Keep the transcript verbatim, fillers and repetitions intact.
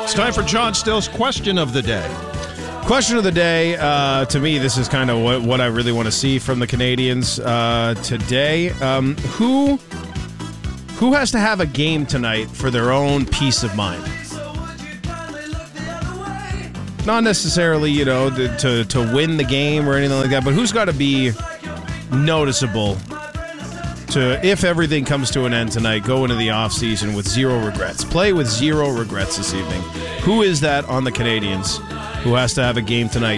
It's time for John Still's question of the day. Question of the day, uh, to me, this is kind of what, what I really want to see from the Canadians uh, today. Um, who who has to have a game tonight for their own peace of mind? Not necessarily, you know, to, to win the game or anything like that, but who's got to be noticeable to, if everything comes to an end tonight, go into the offseason with zero regrets. Play with zero regrets this evening. Who is that on the Canadians who has to have a game tonight